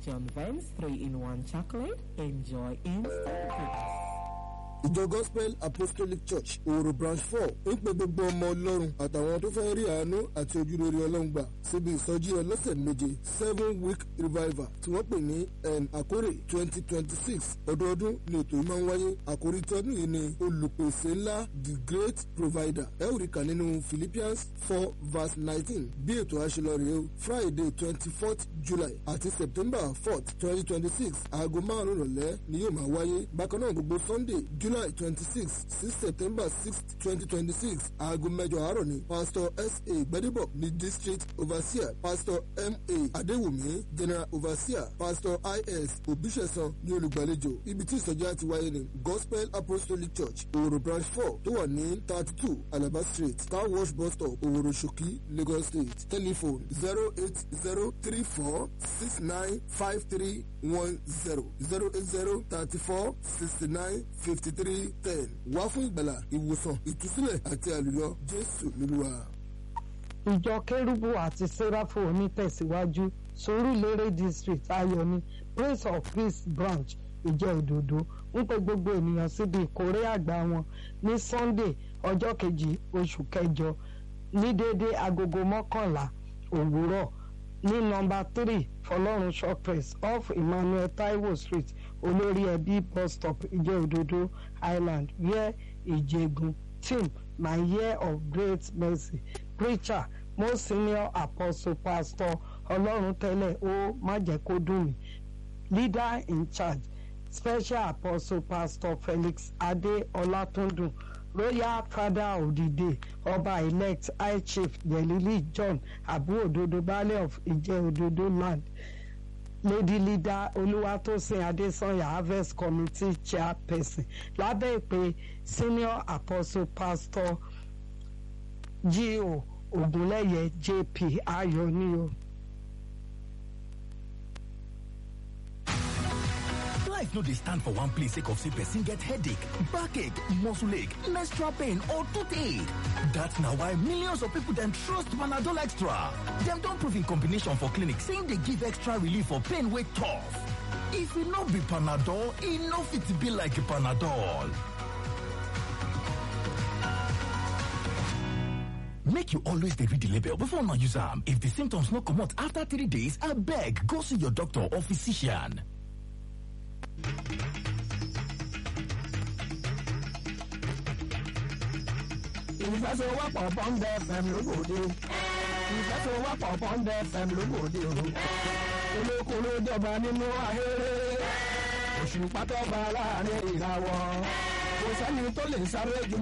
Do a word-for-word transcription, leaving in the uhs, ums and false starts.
John Vance three in one chocolate. Enjoy instant goodness. Ìjọ Gospel Apostolic Church Òwòrò branch four ń pe gbogbo ọmọ Ọlọ́run àtàwọn tó fẹ́ rí àánú àti ojúrere Ọlọ́run gbà síbi ìsọjí ọlọ́sẹ̀ méje seven week revival tí wọ́n pè ní ẹn àkórè twenty twenty six ọdọọdún ni ètò yìí máa ń wáyé. Àkórí tọdún yìí ni olùpèsè ńlá the great provider. ẹ ò rí kà nínú Philippians four verse nineteen bí ètò àṣelọ́rẹ̀ o Friday twenty fourth July àti September fourth twenty twenty six aago márùn-ún ìrọ̀lẹ́ ni yóò máa wáyé. Bákan náà gbogbo Sunday July twenty-sixth sí September sixth twenty twenty-six aago mẹ́jọ àárọ̀ ni Pastor S A Gbadebo ní District Overseer, Pastor M A Adéwùmí General Overseer, Pastor I S Òbíṣẹ̀san ní olùgbàlejò. Ibi tí ìsọjí àti wáyé ni Gospel Apostolic Church Òwòrò branch four tó wà ní thirty two Alaba Street Car Wash Bus Stop Òwòrò Ṣòkí Lagos State. Telephone zero eight zero three four six nine five three one zero zero eight zero thirty four sixty nine fifty three ten. Wá fún ìgbàlà, ìwòsàn, ìtúsílẹ̀ àti àlùyọ Jésù lólúwa. Ìjọ Kérúbù àti Séráfù onítẹ̀síwájú Sùúrùlérè district Ayọ̀ni Prince of Peace branch Ìjẹ́ Òdòdó ń pe gbogbo ènìyàn síbi ìkórè àgbà wọn ní Sunday ọjọ́ kejì oṣù kẹjọ ní déédé agogo mọ́kànlá òwúrọ̀ ní nọ́mbà three Fọlọ́run shop press off Emmanuel Taiwo street Olórí Ẹbí bus stop Ìjẹ́ Òdòdó Island where Ìjẹ̀gùn team my year of great mercy preacher most senior apostle pastor Ọlọ́run tẹ́lẹ̀ ó má jẹ́ kó dùn mí leader in charge special apostle pastor Felix Adé Ọlátúndùn royal father of the day ọba elect high chief Jelili John Abu Ododo Baálẹ̀ of Ìjẹ́ Òdòdó land lady leader Olúwatósìn Adésanya harvest committee chairperson lábẹ́ ìpè senior apostle pastor G O Ògúnlẹ́yẹ J P Ayọ̀ni o. Life no dey stand for one place sake of say person get headache, backache, muscle ache, menstrual pain or toothache. That's na why millions of people dem trust Panadol Extra. Dem don prove in combination for clinic say e dey give extra relief for pain wey tough. If e no be Panadol, e no fit be like Panadol. Make you always dey read the label before una use am. If the symptoms no comot after three days, abeg go see your doctor or physician. Ìfẹsẹ̀wọ́pọ̀ Bond F M lóbòde. Ìfẹsẹ̀wọ́pọ̀ Bond F M lóbòde o. Olókòló jọba nínú ahéré. Òṣùpá tó bá láàrin ìràwọ̀. Kò sẹ́ni tó lè sáré jù.